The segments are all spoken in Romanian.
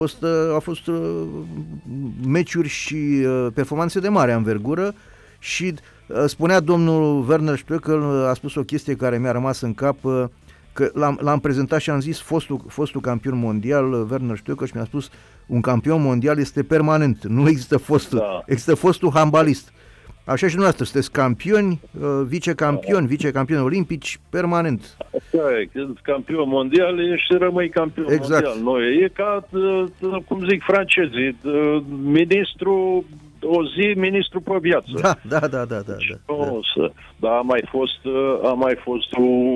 Au fost meciuri și performanțe de mare anvergură și spunea domnul Werner Stöckel, a spus o chestie care mi-a rămas în cap, că l-am prezentat și am zis fostul campion mondial, Werner Stöckel, și mi-a spus un campion mondial este permanent, nu există fostul, există fostul handbalist. Așa și dumneavoastră, sunteți campioni, vicecampioni olimpici, permanent. Așa e, când campion mondial ești și rămâi campion mondial. Noi, e ca, cum zic francezii, ministru pe viață. Da. Dar a mai fost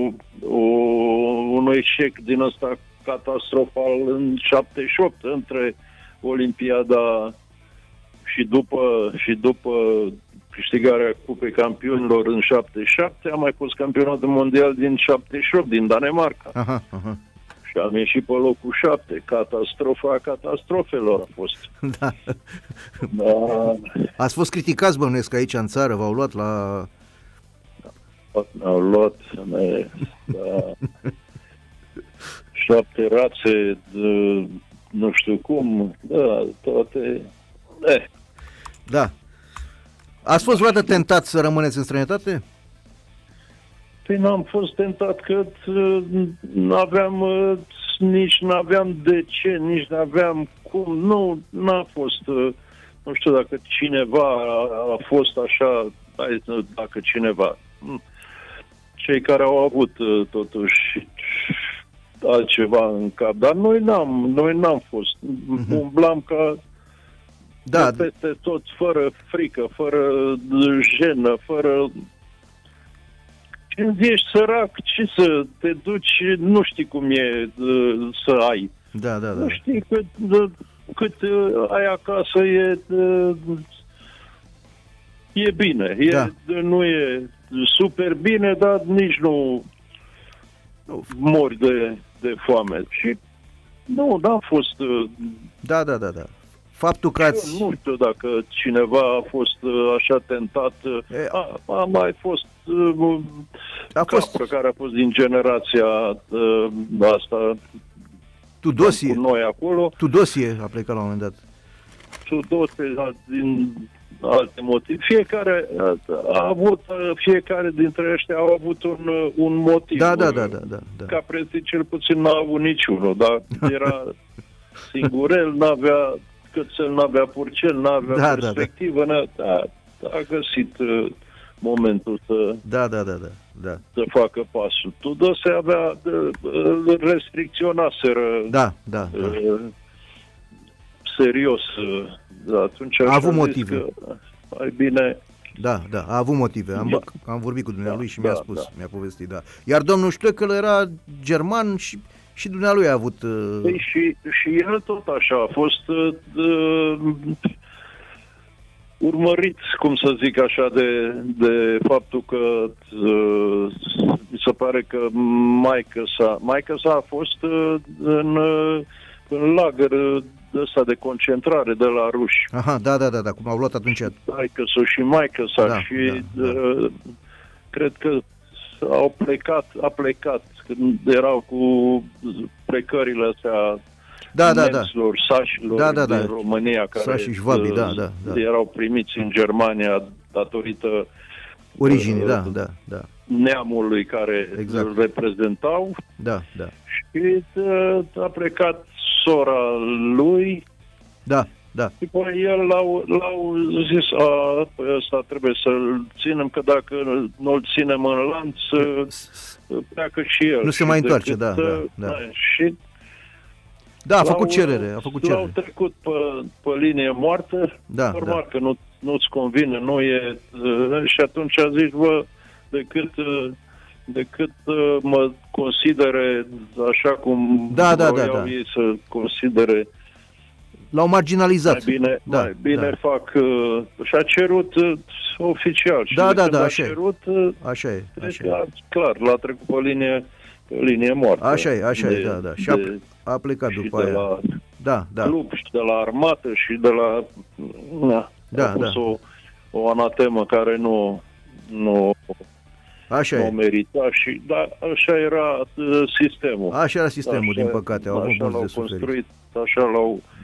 un eșec din ăsta catastrofal în 78 între Olimpiada și după câștigarea Cupei Campionilor în 77, a mai fost campionatul mondial din 78, din Danemarca. Aha. Și am ieșit pe locul 7. Catastrofa catastrofelor a fost. Da. Ați fost criticați, bănuiesc, aici în țară, v-au luat la... Ne-au luat, da. 7 rațe, nu știu cum, toate... Da. Ați fost vreodată tentat să rămâneți în străinătate? Păi n-am fost tentat că nici n-aveam de ce, nici n-aveam cum, n-a fost, nu știu dacă cineva a fost așa, dacă cineva, cei care au avut totuși altceva în cap, dar noi n-am fost, umblam ca... Da. Peste tot, fără frică, fără jenă, fără... Când ești sărac, ce să te duci, nu știi cum e să ai. Da. Nu știi cât ai acasă, e bine. Nu e super bine, dar nici nu mori de foame. Și n-am fost... Da. Faptul că ați... Nu știu dacă cineva a fost așa tentat. A mai fost care a fost din generația asta. Tudosie. Cu noi acolo. Tudosie a plecat la un moment dat. Tudosie din alte motive. Fiecare dintre ăștia au avut un motiv. Da. Capreții cel puțin n-a avut niciunul, dar era singurel, n-avea cățel, n-avea purcel, n-avea perspectivă, a găsit momentul să facă pasul. Tudose avea, restricționaseră serios. Atunci a avut motive. Mai bine... Da, a avut motive. Am vorbit cu dumnealui și mi-a spus, mi-a povestit, da. Iar domnul Stöckel era german și dumnealui a avut... Păi și el tot așa a fost urmărit, cum să zic așa, de faptul că mi se pare că maică sa a fost în lagăr ăsta de concentrare de la ruși. Aha, da, cum au luat atunci. Taică-s și maică-sa și cred că a plecat când erau cu plecările astea nemților, sașilor din România, care erau primiți în Germania datorită originii, neamului care îl reprezentau. Da. Și a plecat sora lui. Da. Și pe el l-au zis, ăsta trebuie să-l ținem, că dacă nu-l ținem în lanț, pleacă și el. Nu se mai întoarce, da. Și a făcut cerere. L-au trecut pe linie moartă, normal că nu-ți convine, nu e... Și atunci a zis, decât mă considere așa cum voiau ei să considere. L-au marginalizat. Mai bine fac... și-a cerut oficial. Și așa e. Clar, l-a trecut pe linie moartă. Așa e. Și a plecat după aia. Club și de la armată și de la... A pus o anatemă care nu o merita așa era sistemul. Așa era sistemul, din păcate. Au avut mulți de suferit. așa la o